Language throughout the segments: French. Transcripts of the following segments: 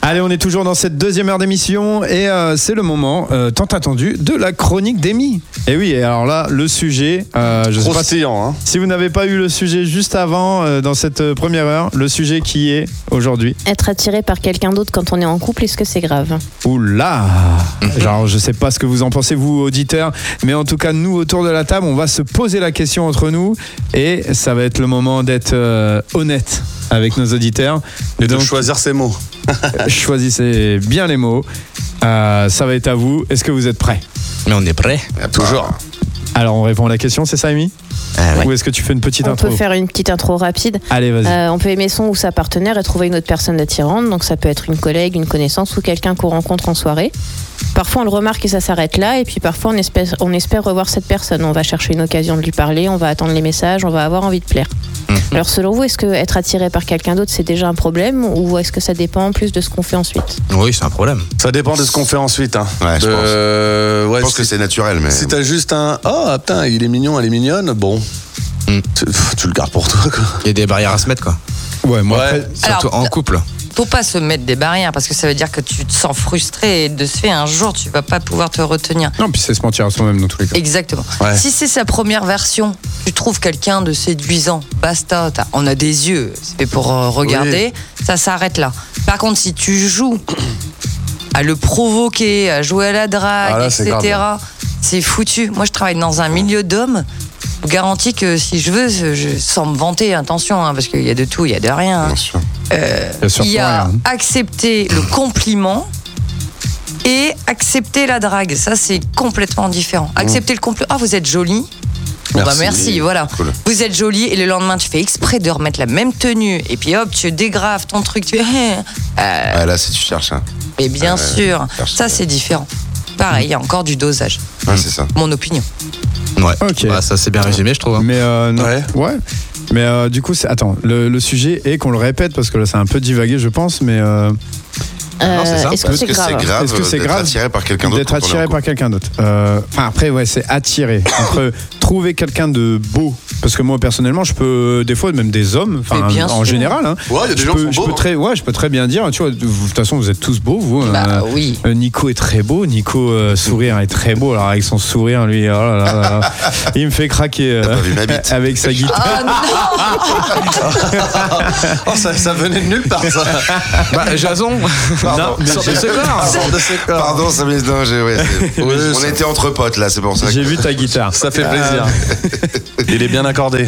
Allez, on est toujours dans cette deuxième heure d'émission et c'est le moment tant attendu de la chronique d'Amy. Et oui, et alors là, le sujet, je sais pas si vous n'avez pas eu le sujet juste avant dans cette première heure, le sujet qui est aujourd'hui. Être attiré par quelqu'un d'autre quand on est en couple, est-ce que c'est grave ? Oula. Genre, je sais pas ce que vous en pensez, vous, auditeurs, mais en tout cas, nous, autour de la table, on va se poser la question entre nous et ça va être le moment d'être honnête avec nos auditeurs. Et donc, de choisir ses mots. Choisissez bien les mots. Ça va être à vous. Est-ce que vous êtes prêts ? Mais on est prêts. Toujours. Alors, on répond à la question, c'est ça, Amy ? Ouais. Ou est-ce que tu fais une petite intro ? On peut faire une petite intro rapide. Allez, vas-y. On peut aimer son ou sa partenaire et trouver une autre personne attirante. Donc, ça peut être une collègue, une connaissance ou quelqu'un qu'on rencontre en soirée. Parfois, on le remarque et ça s'arrête là. Et puis, parfois, on espère revoir cette personne. On va chercher une occasion de lui parler, on va attendre les messages, on va avoir envie de plaire. Alors, selon vous, est-ce que être attiré par quelqu'un d'autre, c'est déjà un problème ou est-ce que ça dépend plus de ce qu'on fait ensuite ? Oui, c'est un problème. Ça dépend de ce qu'on fait ensuite. Hein. Ouais, je pense que c'est naturel. Mais... Si t'as juste un « Oh, putain, il est mignon, elle est mignonne », bon, tu le gardes pour toi, quoi. Il y a des barrières à se mettre, quoi. Ouais, moi, Ouais. Surtout en couple. Faut pas se mettre des barrières parce que ça veut dire que tu te sens frustré et de ce fait un jour tu vas pas pouvoir te retenir. Non, puis c'est se mentir à soi-même dans tous les cas. Exactement. Ouais. Si c'est sa première version, tu trouves quelqu'un de séduisant, basta, on a des yeux, c'est fait pour regarder, ça s'arrête là. Par contre, si tu joues à le provoquer, à jouer à la drague, là, etc., c'est grave. c'est foutu. Moi, je travaille dans un milieu d'hommes. Je vous garantis que si je veux, sans me vanter, attention, hein, parce qu'il y a de tout, il y a de rien. Bien sûr. Il y a rien. accepter le compliment et accepter la drague. Ça, c'est complètement différent. Accepter le compliment. Ah, vous êtes jolie. Bon, merci, voilà. Cool. Vous êtes jolie et le lendemain, tu fais exprès de remettre la même tenue et puis hop, tu dégraves ton truc. Tu Ouais, là, si tu cherches. Hein. Mais bien sûr, cherche ça, c'est différent. Pareil, il y a encore du dosage. Ouais, c'est ça. Mon opinion. Ouais. Ok. Bah, ça c'est bien résumé, je trouve. Hein. Mais non. Ouais. Mais du coup, attends, le sujet est qu'on le répète parce que là, c'est un peu divagué, je pense, mais Non, c'est ça. Est-ce que c'est grave ? Est-ce que c'est d'être grave attiré par quelqu'un d'autre d'être quand on est en attiré couple par quelqu'un d'autre. Enfin, après, ouais, c'est attiré. Entre trouver quelqu'un de beau, parce que moi, personnellement, je peux, des fois, même des hommes, enfin, Mais bien en sûr. général, hein, Ouais, il y a des gens qui sont beaux. je peux très bien dire, tu vois, de toute façon, vous êtes tous beaux, vous. Bah oui. Nico est très beau, Nico sourire est très beau, alors avec son sourire, lui, oh là là là, il me fait craquer T'as pas vu ma bite avec sa guitare. Oh, ça venait de nulle part, ça. Bah, Jason. Non, mais Sors de ce corps. Sors de ses corps. Pardon, ça m'est... Non, on était entre potes, là, c'est pour ça. J'ai vu ta guitare. Ça fait plaisir. Il est bien accordé.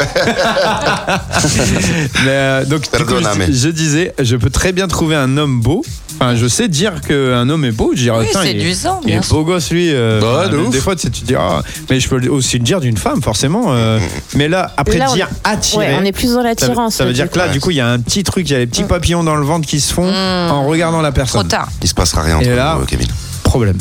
Mais, donc, du coup, Perdoname. je disais, je peux très bien trouver un homme beau. Enfin, je sais dire qu'un homme est beau. Je dirais, Oui, putain, séduisant, il bien est beau gosse, lui. Bah, de ouf. Des fois, tu dis, ah, mais je peux aussi le dire d'une femme, forcément. Mais là, après Là, dire attiré. Ouais, on est plus dans l'attirance. Ça veut dire que là, du coup, il y a un petit truc, il y a les petits papillons dans le ventre qui se font en regardant la Trop personne. tard. Il se passera rien entre Et là- nous, Kevin. Problème.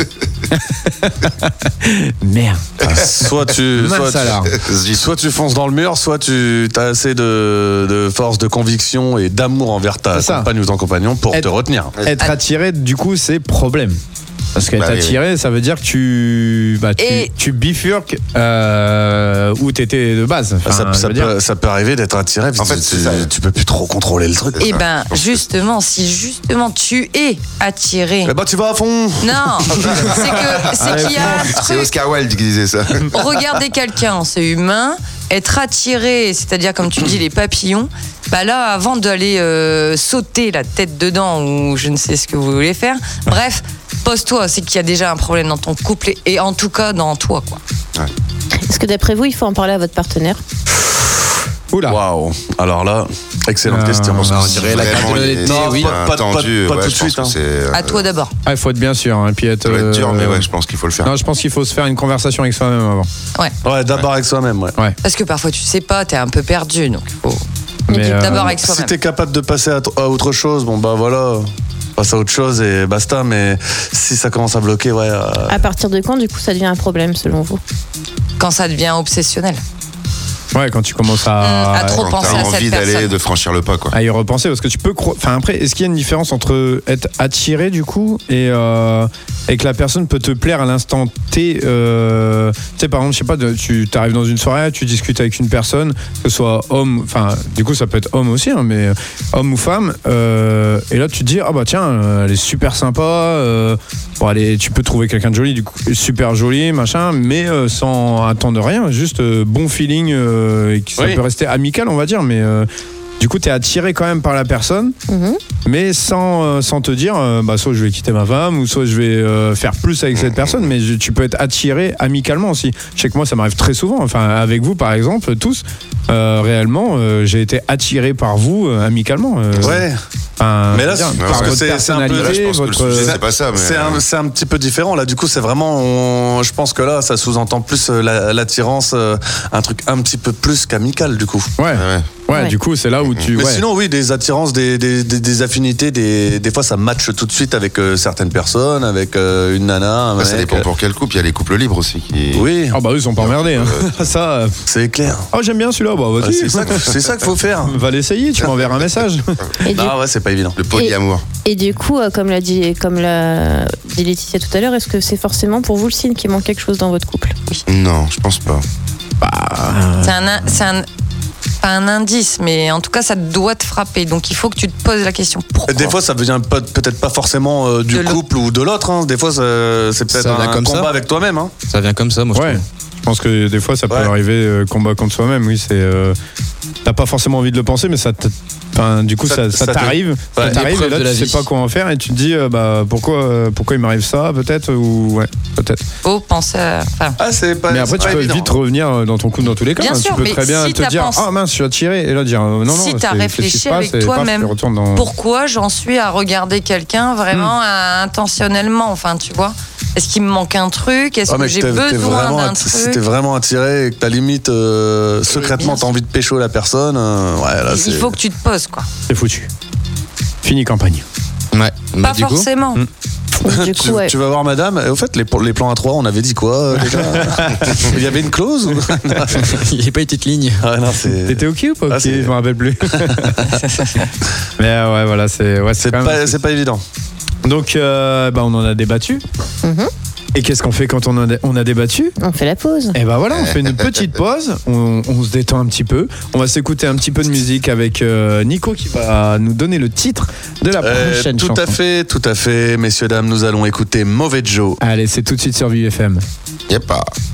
Merde. Soit tu fonces dans le mur, soit tu as assez de force, de conviction et d'amour envers ta C'est ça. compagne ou ton compagnon pour te retenir. Être attiré, du coup, c'est problème. Parce qu'être Bah oui, attiré, ça veut dire que tu bifurques où t'étais de base. Enfin, je veux dire- Ça peut arriver d'être attiré parce En fait, que c'est ça. tu peux plus trop contrôler le truc. Eh ça, ben, je pense que- justement, si justement tu es attiré. Eh ben, tu vas à fond. Non, c'est qu'il y a un C'est truc. Oscar Wilde qui disait ça. Regarder quelqu'un, c'est humain. Être attiré, c'est-à-dire comme tu dis les papillons, bah là avant d'aller sauter la tête dedans ou je ne sais ce que vous voulez faire, bref, pose-toi, c'est qu'il y a déjà un problème dans ton couple et en tout cas dans toi quoi. Est-ce que d'après vous, il faut en parler à votre partenaire ? Oula. Waouh. Alors là, excellente question. on dirait la carte de l'honnêteté, Non, oui. pas tout de suite. Hein. À toi d'abord. Ah, il faut être bien sûr. Hein, et puis être, Ça va être dur, mais ouais, je pense qu'il faut le faire. Non, je pense qu'il faut se faire une conversation avec soi-même avant. Ouais, d'abord avec soi-même. Ouais. Parce que parfois tu sais pas, t'es un peu perdu, donc il faut Mais, d'abord avec Si soi-même. t'es capable de passer à autre chose, bon bah voilà, passe à autre chose et basta. Mais si ça commence à bloquer, ouais. À partir de quand, du coup, ça devient un problème, selon vous ? Quand ça devient obsessionnel. Ouais, quand tu commences à trop penser à cette envie d'aller, de franchir le pas, quoi. À y repenser, parce que tu peux. Enfin, après, est-ce qu'il y a une différence entre être attiré du coup et que la personne peut te plaire à l'instant T? Tu sais, par exemple, je sais pas, tu arrives dans une soirée, tu discutes avec une personne, que ce soit homme, enfin, du coup, ça peut être homme aussi, hein, mais homme ou femme, et là, tu te dis, ah bah tiens, elle est super sympa, bon, allez, tu peux trouver quelqu'un de joli, du coup, super joli, machin, mais sans attendre rien, juste bon feeling, et ça peut rester amical, on va dire, mais du coup, t'es attiré quand même par la personne, mais sans te dire, bah, soit je vais quitter ma femme, ou soit je vais faire plus avec cette personne, mais tu peux être attiré amicalement aussi. Je sais que moi, ça m'arrive très souvent, enfin, avec vous, par exemple, tous, réellement, j'ai été attiré par vous amicalement. Mais là, parce que c'est un peu. Là, je pense que le sujet, c'est pas ça. Mais c'est un petit peu différent. Là, du coup, c'est vraiment. Je pense que là, ça sous-entend plus l'attirance, un truc un petit peu plus qu'amical, du coup. Ouais, du coup, c'est là où tu. Mais sinon, oui, des attirances, des affinités, des fois, ça matche tout de suite avec certaines personnes, avec une nana. Un mec. Ça dépend pour quel couple. Il y a les couples libres aussi. Oui. Ah, bah, eux, ils sont pas emmerdés. Hein. Ça. C'est clair. Oh, j'aime bien celui-là. Bah, vas-y. C'est ça qu'il faut faire. Va l'essayer, tu m'enverras un message. Ah, ouais, c'est pas évident. Le polyamour. Et du coup, comme l'a dit Laetitia tout à l'heure, est-ce que c'est forcément pour vous le signe qu'il manque quelque chose dans votre couple? Non, je pense pas. C'est pas un indice, mais en tout cas, ça doit te frapper. Donc, il faut que tu te poses la question pourquoi. Des fois, ça vient peut-être pas forcément du couple ou de l'autre. Hein. Des fois, c'est peut-être un combat avec toi-même. Hein. Ça vient comme ça, moi, je trouve. Je pense que des fois, ça peut arriver combat contre soi-même. Oui, c'est. T'as pas forcément envie de le penser, mais du coup, ça t'arrive. Ça t'arrive et là, tu sais pas quoi en faire et tu te dis, pourquoi il m'arrive ça, peut-être, ou peut-être. Faut penser à. Mais après, tu peux vite revenir dans ton couple dans tous les cas. Bien sûr, tu peux très bien te dire, ah mince, je suis attiré, et là dire, non. Si t'as réfléchi avec toi-même, pourquoi j'en suis à regarder quelqu'un vraiment intentionnellement, enfin, tu vois? Est-ce qu'il me manque un truc? Est-ce que j'ai besoin d'un truc? Si t'es vraiment attiré et que t'as limite secrètement t'as envie de pécho la personne, il faut que tu te poses, quoi. C'est foutu. Fini campagne. Ouais. Pas forcément. Du coup, tu vas voir madame. Et au fait, les plans à 3, on avait dit quoi déjà? Il y avait une clause? Il n'y a pas eu petite ligne. T'étais ok ou pas? Je me rappelle plus. Mais ouais, voilà, c'est pas évident. Donc, on en a débattu. Et qu'est-ce qu'on fait quand on a débattu? On fait la pause. Et ben voilà, on fait une petite pause, on se détend un petit peu. On va s'écouter un petit peu de musique avec Nico qui va nous donner le titre de la prochaine chanson. Tout à fait, messieurs, dames, nous allons écouter Mauvais Joe. Allez, c'est tout de suite sur VFM. Yep.